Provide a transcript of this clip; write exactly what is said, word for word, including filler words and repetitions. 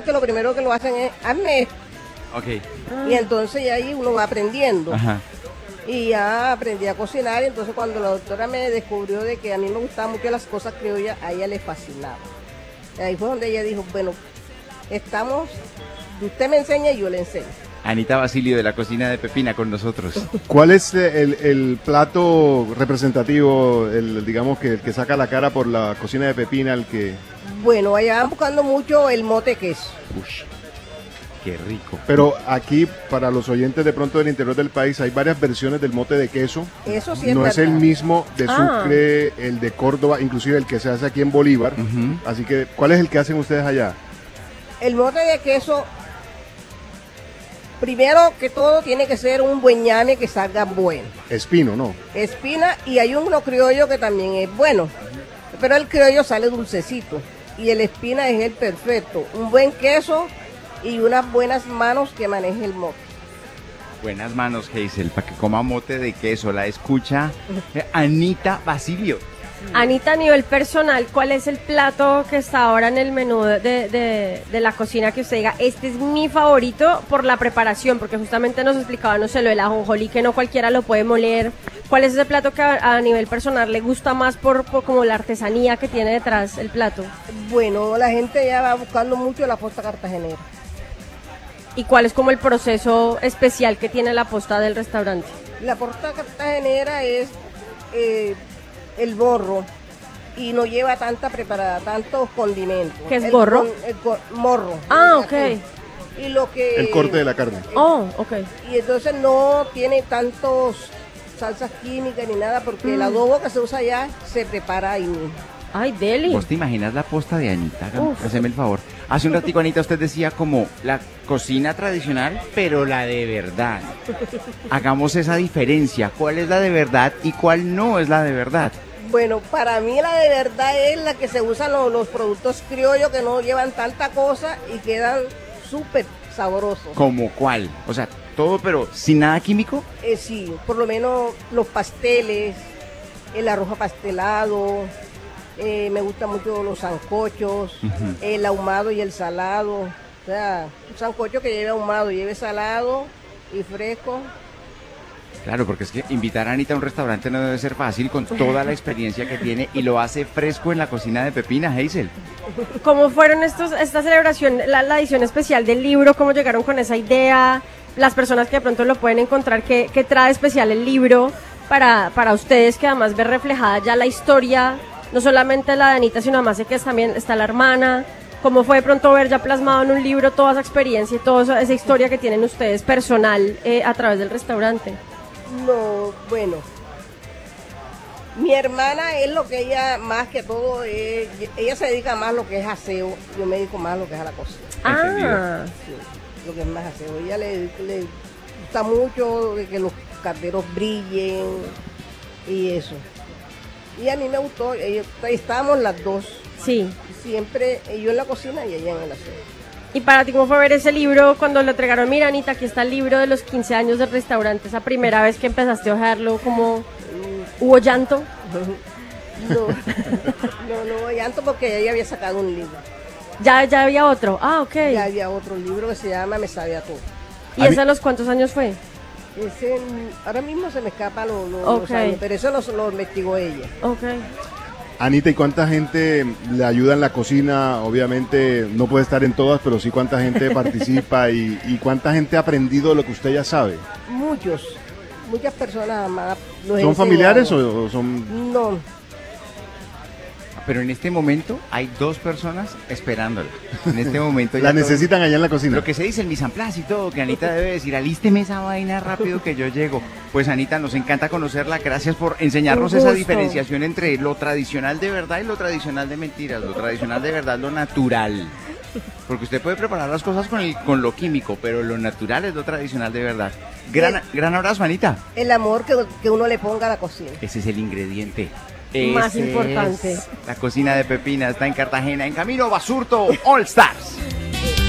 que lo primero que lo hacen es, hazme esto. Ok. Y entonces ya ahí uno va aprendiendo. Ajá. Y ya aprendí a cocinar, y entonces cuando la doctora me descubrió de que a mí me gustaban mucho las cosas criollas, a ella le fascinaba. Y ahí fue donde ella dijo, bueno, estamos, usted me enseña y yo le enseño. Anita Basilio de la cocina de Pepina con nosotros. ¿Cuál es el, el plato representativo, el digamos que el que saca la cara por la cocina de Pepina, el que... Bueno, allá van buscando mucho el mote queso. Ush, qué rico. Pero aquí, para los oyentes de pronto del interior del país, hay varias versiones del mote de queso. Eso sí es No es verdad. el mismo de Ah. Sucre, el de Córdoba, inclusive el que se hace aquí en Bolívar. Ujú. Así que, ¿cuál es el que hacen ustedes allá? El mote de queso, primero que todo tiene que ser un buen ñame que salga bueno. Espino, ¿no? Espina, y hay uno criollo que también es bueno, pero el criollo sale dulcecito y el espina es el perfecto. Un buen queso y unas buenas manos que maneje el mote. Buenas manos, Hazel, para que coma mote de queso. La escucha eh, Anita Basilio. Anita, a nivel personal, ¿cuál es el plato que está ahora en el menú de, de, de la cocina que usted diga, este es mi favorito por la preparación? Porque justamente nos explicaba, no sé, lo del ajonjolí, que no cualquiera lo puede moler. ¿Cuál es ese plato que a, a nivel personal le gusta más por, por como la artesanía que tiene detrás el plato? Bueno, la gente ya va buscando mucho la posta cartagenera. ¿Y cuál es como el proceso especial que tiene la posta del restaurante? La posta cartagenera es eh, el borro y no lleva tanta preparada, tantos condimentos. ¿Qué es El borro? con- el co- morro. Ah, Así. ok. Y lo que... El corte de la carne. Oh, ok. Y entonces no tiene tantos salsas químicas ni nada porque el adobo que se usa allá se prepara ahí mismo. Ay, deli. ¿Vos te imaginas la posta de Anita? Hágame- Uf. Haceme el favor. Hace un ratico, Anita, usted decía como la cocina tradicional, pero la de verdad. Hagamos esa diferencia. ¿Cuál es la de verdad y cuál no es la de verdad? Bueno, para mí la de verdad es la que se usan los, los productos criollos que no llevan tanta cosa y quedan súper sabrosos. ¿Como cuál? O sea, todo, pero sin nada químico. Eh, sí, por lo menos los pasteles, el arroz pastelado, eh, me gustan mucho los sancochos, Ujú. el ahumado y el salado. O sea, un sancocho que lleve ahumado, lleve salado y fresco. Claro, porque es que invitar a Anita a un restaurante no debe ser fácil con toda la experiencia que tiene y lo hace fresco en la cocina de Pepina, Hazel. ¿Cómo fueron estos, esta celebración, la, la edición especial del libro? ¿Cómo llegaron con esa idea? Las personas que de pronto lo pueden encontrar, ¿qué, qué trae especial el libro para, para ustedes, que además ve reflejada ya la historia, no solamente la de Anita, sino además de que es- también está la hermana? ¿Cómo fue de pronto ver ya plasmado en un libro toda esa experiencia y toda esa, esa historia que tienen ustedes personal eh, a través del restaurante? No, bueno. Mi hermana es lo que ella más que todo es, ella se dedica más a lo que es aseo, yo me dedico más a lo que es a la cocina. Ah, Sí, lo que es más aseo. Ella le, le gusta mucho de que los carteros brillen y eso. Y a mí me gustó, ella- estábamos las dos, sí. siempre yo en la cocina y ella en el aseo. ¿Y para ti cómo fue ver ese libro cuando lo entregaron? Mira, Anita, aquí está el libro de los quince años del restaurante, esa primera vez que empezaste a ojearlo, como hubo llanto. No, no, no llanto porque ella había sacado un libro. Ya, ya había otro. Ah, ok. Ya había otro libro que se llama Me sabe a todo. ¿Y A mí- ese a los cuántos años fue? Ese, ahora mismo se me escapa lo- lo- Ok. los años, pero eso lo, lo investigó ella. Ok. Anita, ¿y cuánta gente le ayuda en la cocina? Obviamente no puede estar en todas, pero sí cuánta gente participa y, y cuánta gente ha aprendido lo que usted ya sabe. Muchos, muchas personas más. los he ¿Son familiares enseñado. o, o son...? No, Pero en este momento hay dos personas esperándola. En este momento ya La todo- necesitan allá en la cocina. Lo que se dice el mise en place y todo, que Anita debe decir, alísteme esa vaina rápido que yo llego. Pues Anita, nos encanta conocerla, gracias por enseñarnos Un esa gusto. diferenciación entre lo tradicional de verdad y lo tradicional de mentiras, lo tradicional de verdad, lo natural. Porque usted puede preparar las cosas con, el, con lo químico, pero lo natural es lo tradicional de verdad. Gran, Eh. gran abrazo, Anita. el amor que, que uno le ponga a la cocina. Ese es el ingrediente. Más Ese importante. es la cocina de Pepina está en Cartagena, en camino Basurto All Stars.